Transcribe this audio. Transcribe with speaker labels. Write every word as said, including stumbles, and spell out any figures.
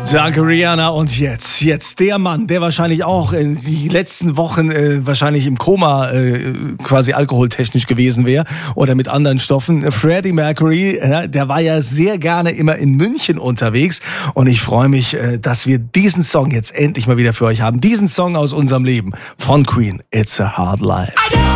Speaker 1: Danke, Rihanna. Und jetzt, jetzt der Mann, der wahrscheinlich auch in die letzten Wochen äh, wahrscheinlich im Koma äh, quasi alkoholtechnisch gewesen wäre oder mit anderen Stoffen. Freddie Mercury, äh, der war ja sehr gerne immer in München unterwegs. Und ich freue mich, äh, dass wir diesen Song jetzt endlich mal wieder für euch haben. Diesen Song aus unserem Leben von Queen, It's a Hard Life.